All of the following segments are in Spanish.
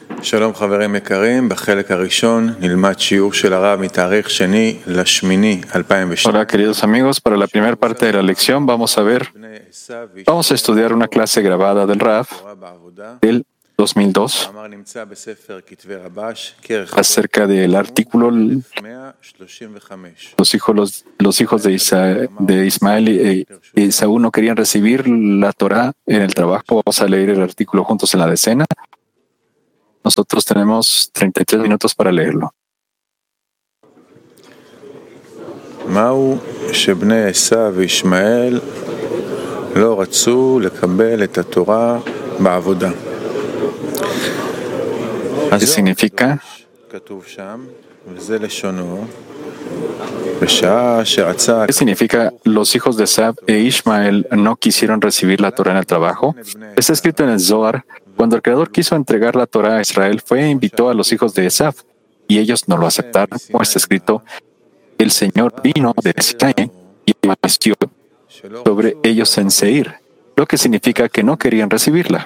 שלום חברים יקרים, בחלק הראשון נלמד שיעור של הרב מתאריך שני לשמיני 2002. Hola queridos amigos, para la primera parte de la lección vamos a estudiar una clase grabada del Rav del 2002 acerca del artículo los hijos de Ismael y Esaú no querían recibir la Torá en el trabajo. Vamos a leer el artículo juntos en la decena. Nosotros tenemos 33 minutos para leerlo. מהו שבני עשיו וישמעאל לא רצו לקבל את התורה בעבודה? ¿Qué significa? כתוב שם, וזה לשונו, בשעה שרצה... ¿Qué significa los hijos de Esab e Ismael no quisieron recibir la Torá en el trabajo? Está escrito en el Zohar: cuando el Creador quiso entregar la Torá a Israel, fue e invitó a los hijos de Esab, y ellos no lo aceptaron. Como está escrito: el Señor vino de Sinaí y amaneció sobre ellos en Seir, lo que significa que no querían recibirla.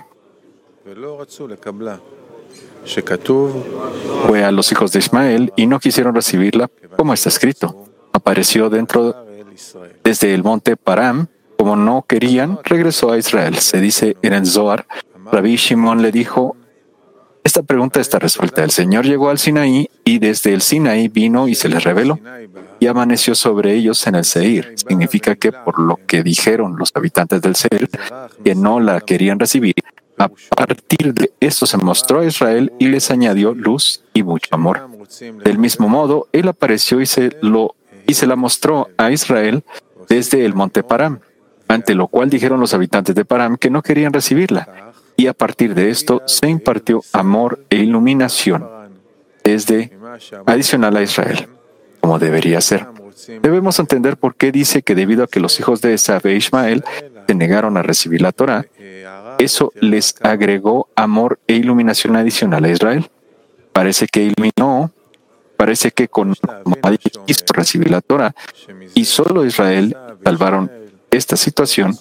Fue a los hijos de Ismael y no quisieron recibirla, como está escrito: apareció desde el monte Param, como no querían, regresó a Israel. Se dice en el Zohar: Rabbi Shimon le dijo: esta pregunta está resuelta. El Señor llegó al Sinaí y desde el Sinaí vino y se les reveló y amaneció sobre ellos en el Seir. Significa que por lo que dijeron los habitantes del Seir, que no la querían recibir, a partir de esto se mostró a Israel y les añadió luz y mucho amor. Del mismo modo, Él apareció y se la mostró a Israel desde el monte Param, ante lo cual dijeron los habitantes de Param que no querían recibirla. Y a partir de esto se impartió amor e iluminación adicional a Israel, como debería ser. Debemos entender por qué dice que debido a que los hijos de Esab e Ismael se negaron a recibir la Torá, eso les agregó amor e iluminación adicional a Israel. Parece que como nadie quiso recibir la Torá y solo Israel salvaron esta situación.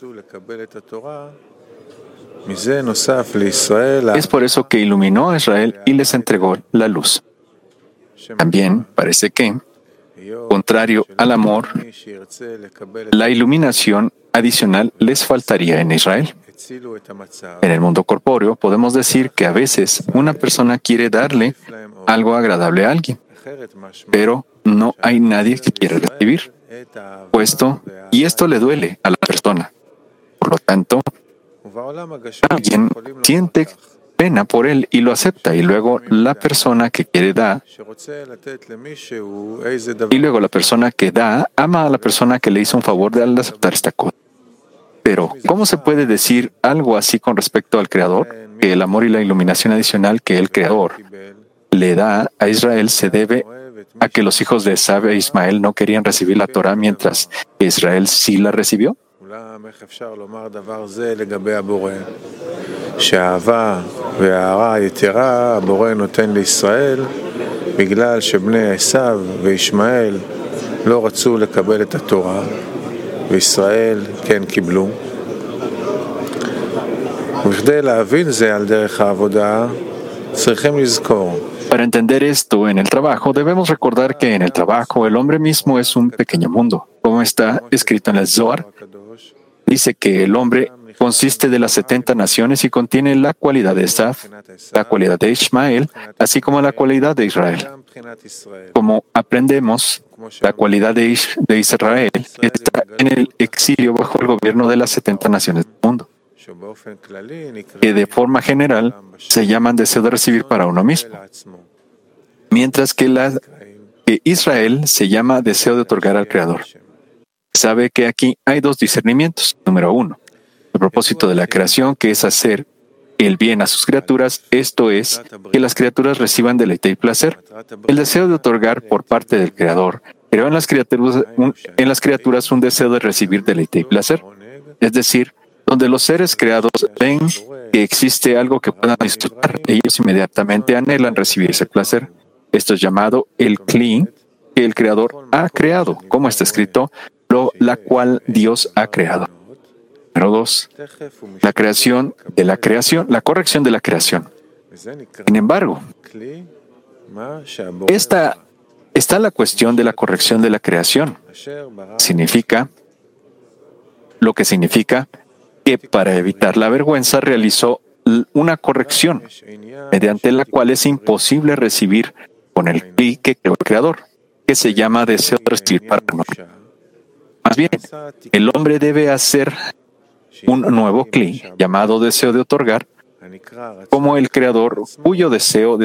Es por eso que iluminó a Israel y les entregó la luz. También parece que, contrario al amor, la iluminación adicional les faltaría en Israel. En el mundo corpóreo podemos decir que a veces una persona quiere darle algo agradable a alguien, pero no hay nadie que quiera recibir, y esto le duele a la persona. Por lo tanto, alguien siente pena por él y lo acepta, y luego la persona que da ama a la persona que le hizo un favor de al aceptar esta cosa. Pero, ¿cómo se puede decir algo así con respecto al Creador? Que el amor y la iluminación adicional que el Creador le da a Israel se debe a que los hijos de Esab e Ismael no querían recibir la Torá, mientras que Israel sí la recibió. איך אפשר לומר דבר זה לגבי הבורא, שהאהבה וההערה היתרה הבורא נותן לישראל בגלל שבני עשיו וישמעאל לא רצו לקבל את התורה וישראל כן קיבלו. וכדי להבין זה על דרך העבודה צריכים לזכור. Para entender esto en el trabajo, debemos recordar que en el trabajo el hombre mismo es un pequeño mundo. Como está escrito en el Zohar, dice que el hombre consiste de las 70 naciones y contiene la cualidad de Esab, la cualidad de Ismael, así como la cualidad de Israel. Como aprendemos, la cualidad de Israel está en el exilio bajo el gobierno de las 70 naciones del mundo, que de forma general se llaman deseo de recibir para uno mismo, mientras que Israel se llama deseo de otorgar al Creador. Sabe que aquí hay dos discernimientos. Número uno, el propósito de la creación, que es hacer el bien a sus criaturas, esto es, que las criaturas reciban deleite y placer. El deseo de otorgar por parte del Creador creó en las criaturas un deseo de recibir deleite y placer, es decir, donde los seres creados ven que existe algo que puedan disfrutar, ellos inmediatamente anhelan recibir ese placer. Esto es llamado el Kli, que el Creador ha creado, como está escrito, la cual Dios ha creado. Número 2. La corrección de la creación. Sin embargo, esta está la cuestión de la corrección de la creación. Significa lo que significa que para evitar la vergüenza realizó una corrección, mediante la cual es imposible recibir con el cli que creó el Creador, que se llama deseo de recibir para no. Más bien, el hombre debe hacer un nuevo cli llamado deseo de otorgar, como el Creador, cuyo deseo